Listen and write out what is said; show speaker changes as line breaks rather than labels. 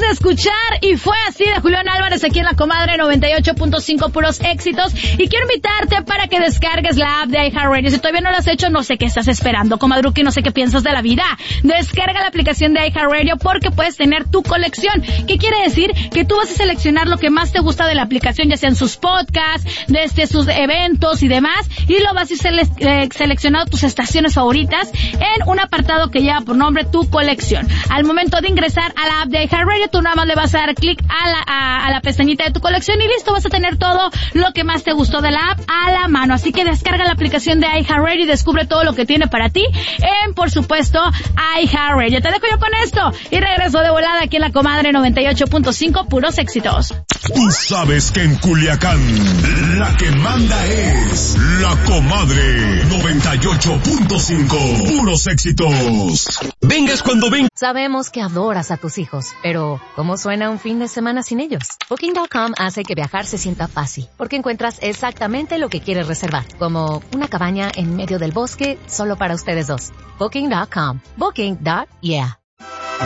de escuchar Y Fue Así de Julián Álvarez aquí en La Comadre 98.5 puros éxitos. Y quiero invitarte para que descargues la app de iHeartRadio. Si todavía no lo has hecho, no sé qué estás esperando, comadruki, no sé qué piensas de la vida. Descarga la aplicación de iHeartRadio porque puedes tener tu colección. ¿Qué quiere decir? Que tú vas a seleccionar lo que más te gusta de la aplicación, ya sean sus podcasts, desde sus eventos y demás, y lo vas a ir seleccionando tus estaciones favoritas en un apartado que lleva por nombre Tu Colección. Al momento de ingresar a la app de iHeartRadio, tú nada más le vas a dar clic a la pestañita de Tu Colección y listo, vas a tener todo lo que más te gustó de la app a la mano. Así que descarga la aplicación de iHeartRadio y descubre todo lo que tiene para ti en, por supuesto, iHeartRadio. Te dejo yo con esto y regreso de volada aquí en La Comadre 98.5 puros éxitos.
Tú sabes que en Culiacán la que manda es La Comadre 98.5 puros éxitos. Vengas cuando vengas.
Sabemos que adoras a tus hijos, pero ¿cómo suena un fin de semana sin ellos? Booking.com hace que viajar se sienta fácil, porque encuentras exactamente lo que quieres reservar, como una cabaña en medio del bosque solo para ustedes dos. Booking.com. Booking.yeah.